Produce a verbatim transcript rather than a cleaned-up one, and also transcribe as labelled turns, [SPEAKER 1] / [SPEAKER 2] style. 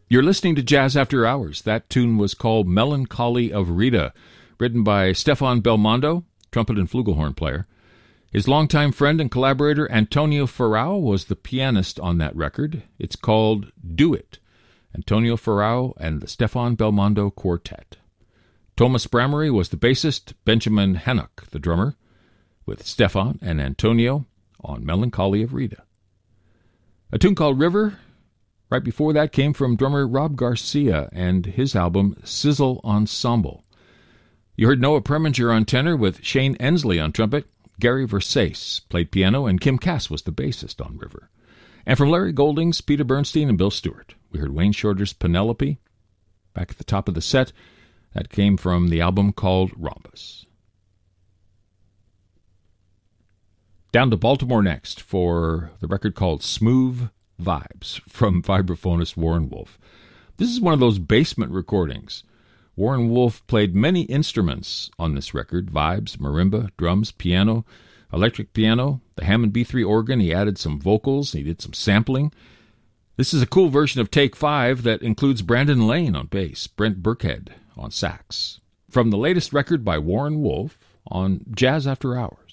[SPEAKER 1] You're listening to Jazz After Hours. That tune was called Melancholy of Rita, written by Stefan Belmondo, trumpet and flugelhorn player. His longtime friend and collaborator Antonio Ferrao was the pianist on that record. It's called Do It, Antonio Ferrao and the Stefan Belmondo Quartet. Thomas Bramery was the bassist, Benjamin Hannock the drummer, with Stefan and Antonio on Melancholy of Rita. A tune called River, right before that, came from drummer Rob Garcia and his album Sizzle Ensemble. You heard Noah Preminger on tenor with Shane Ensley on trumpet. Gary Versace played piano, and Kim Cass was the bassist on River. And from Larry Goldings, Peter Bernstein, and Bill Stewart, we heard Wayne Shorter's Penelope. Back at the top of the set, that came from the album called Rhombus. Down to Baltimore next for the record called Smooth Vibes from vibraphonist Warren Wolf. This is one of those basement recordings. Warren Wolf played many instruments on this record: vibes, marimba, drums, piano, electric piano, the Hammond B three organ. He added some vocals. He did some sampling. This is a cool version of Take Five that includes Brandon Lane on bass, Brent Burkhead on sax. From the latest record by Warren Wolf on Jazz After Hours.